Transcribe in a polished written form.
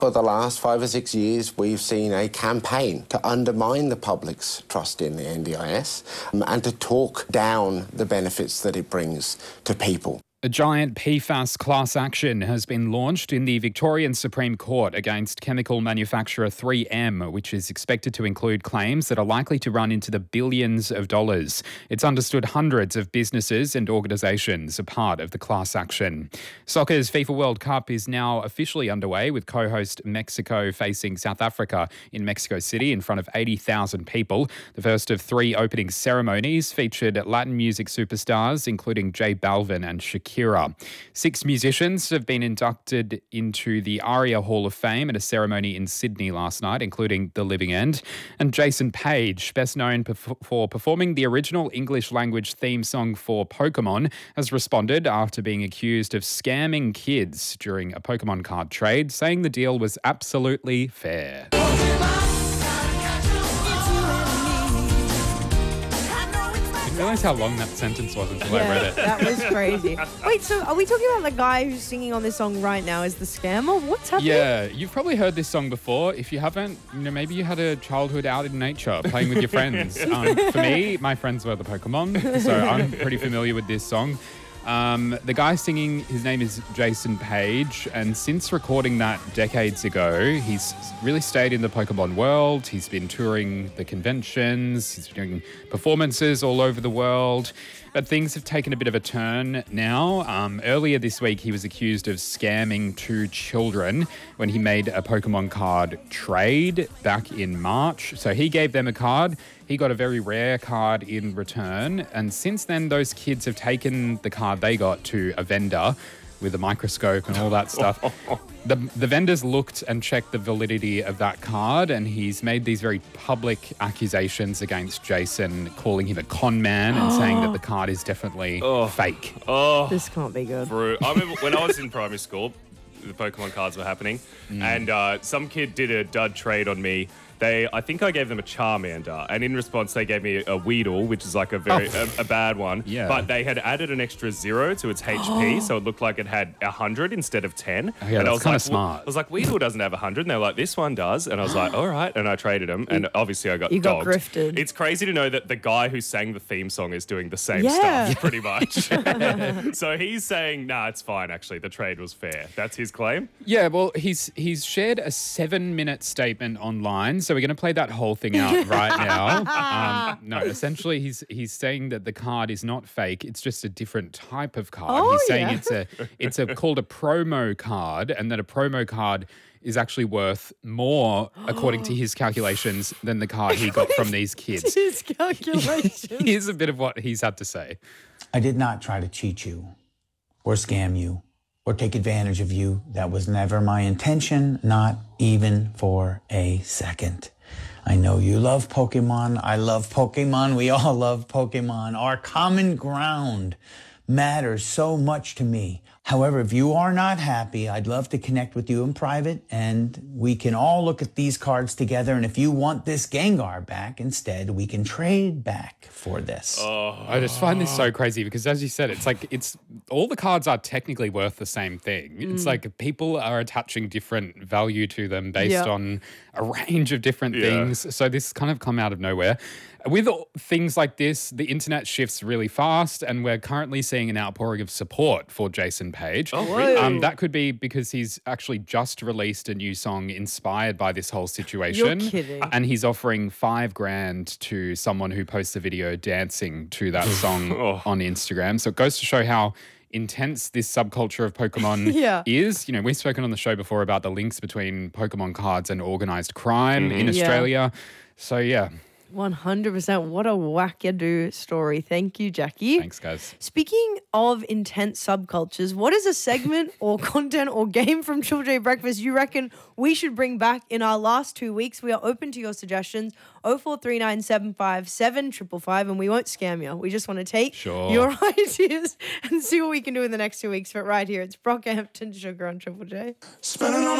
For the last 5 or 6 years, we've seen a campaign to undermine the public's trust in the NDIS and to talk down the benefits that it brings to people. A giant PFAS class action has been launched in the Victorian Supreme Court against chemical manufacturer 3M, which is expected to include claims that are likely to run into the billions of dollars. It's understood hundreds of businesses and organisations are part of the class action. Soccer's FIFA World Cup is now officially underway, with co-host Mexico facing South Africa in Mexico City in front of 80,000 people. The first of 3 opening ceremonies featured Latin music superstars, including J Balvin and Shakira. 6 musicians have been inducted into the ARIA Hall of Fame at a ceremony in Sydney last night, including The Living End. And Jason Page, best known for performing the original English language theme song for Pokemon, has responded after being accused of scamming kids during a Pokemon card trade, saying the deal was absolutely fair. I didn't realise how long that sentence was until I read it. That was crazy. Wait, so are we talking about the guy who's singing on this song right now as the scammer? What's happening? Yeah, you've probably heard this song before. If you haven't, maybe you had a childhood out in nature playing with your friends. For me, my friends were the Pokemon, so I'm pretty familiar with this song. The guy singing, his name is Jason Page, and since recording that decades ago, he's really stayed in the Pokemon world. He's been touring the conventions, he's been doing performances all over the world, but things have taken a bit of a turn now. Earlier this week, he was accused of scamming 2 children when he made a Pokemon card trade back in March. So he gave them a card. He got a very rare card in return. And since then, those kids have taken the card they got to a vendor with a microscope and all that stuff. The vendors looked and checked the validity of that card, and he's made these very public accusations against Jason, calling him a con man and saying that the card is definitely fake. This can't be good. I remember when I was in primary school, the Pokemon cards were happening, and some kid did a dud trade on me. I think I gave them a Charmander, and in response, they gave me a Weedle, which is like a bad one. Yeah. But they had added an extra 0 to its HP, so it looked like it had 100 instead of 10. Oh, yeah, and that's kind of smart. I was like, Weedle doesn't have 100, and they were like, this one does. And I was like, all right, and I traded them, and obviously I got You got dogged. grifted. It's crazy to know that the guy who sang the theme song is doing the same Yeah. stuff, pretty much. So he's saying, nah, it's fine, actually. The trade was fair. That's his claim? Yeah, well, he's shared a 7-minute statement online, so we're going to play that whole thing out right now. No, essentially he's saying that the card is not fake, it's just a different type of card. He's saying it's called a promo card, and that a promo card is actually worth more, according to his calculations, than the card he got from these kids. His calculations. Here's a bit of what he's had to say. I did not try to cheat you or scam you or take advantage of you. That was never my intention, not even for a second. I know you love Pokemon. I love Pokemon. We all love Pokemon. Our common ground matters so much to me. However, if you are not happy, I'd love to connect with you in private, and we can all look at these cards together. And if you want this Gengar back instead, we can trade back for this. I just find this so crazy because, as you said, it's all the cards are technically worth the same thing. It's like people are attaching different value to them based on a range of different things. So this kind of come out of nowhere. With things like this, the internet shifts really fast, and we're currently seeing an outpouring of support for Jason Page. Oh, really? That could be because he's actually just released a new song inspired by this whole situation. You're kidding. And he's offering $5,000 to someone who posts a video dancing to that song on Instagram. So it goes to show how intense this subculture of Pokemon is. We've spoken on the show before about the links between Pokemon cards and organised crime in Australia. So, yeah. 100%. What a wackadoo story. Thank you, Jackie. Thanks, guys. Speaking of intense subcultures, what is a segment or content or game from Triple J Breakfast you reckon we should bring back in our last 2 weeks? We are open to your suggestions. 0439757755, and we won't scam you. We just want to take your ideas and see what we can do in the next 2 weeks. But right here, it's Brockhampton Sugar on Triple J. Spinning on